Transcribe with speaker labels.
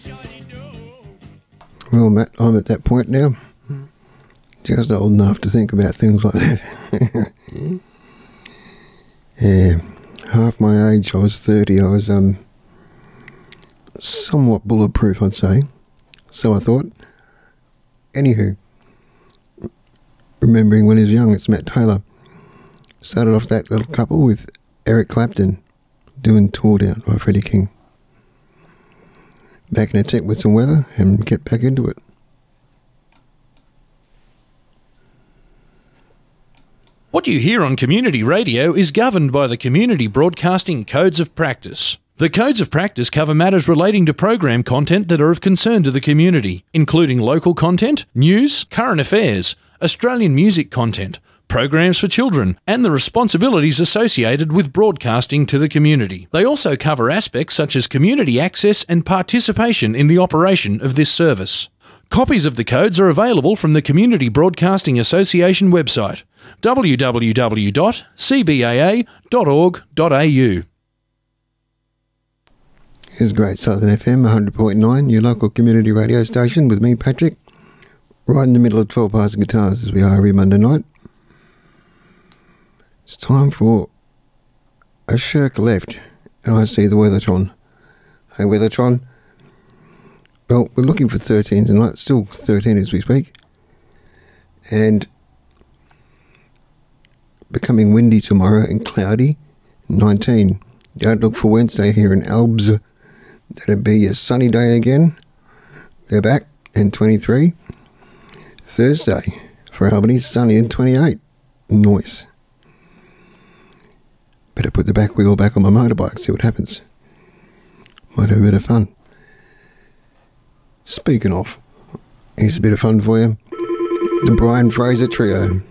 Speaker 1: Well, Matt, I'm at that point now. Just old enough to think about things like that. Yeah, half my age, I was 30, I was somewhat bulletproof, I'd say. So I thought. Anywho, remembering when he was young, it's Matt Taylor. Started off that little couple with Eric Clapton doing Tore Down by Freddie King. Back in a tech with some weather and get back into it.
Speaker 2: What you hear on community radio is governed by the Community Broadcasting Codes of Practice. The Codes of Practice cover matters relating to program content that are of concern to the community, including local content, news, current affairs, Australian music content, programs for children, and the responsibilities associated with broadcasting to the community. They also cover aspects such as community access and participation in the operation of this service. Copies of the codes are available from the Community Broadcasting Association website, www.cbaa.org.au.
Speaker 1: Here's Great Southern FM 100.9, your local community radio station with me, Patrick, right in the middle of 12 Bars of Guitars as we are every Monday night. It's time for a shirk left, and I see the Weathertron. Hey, Weathertron. Well, we're looking for 13 tonight, still 13 as we speak, and becoming windy tomorrow and cloudy, 19. The outlook for Wednesday here in Albs, that'll be a sunny day again, they're back, and 23. Thursday for Albany, sunny and 28. Nice. Better put the back wheel back on my motorbike, see what happens. Might have a bit of fun. Speaking of, here's a bit of fun for you. The Brian Fraser Trio.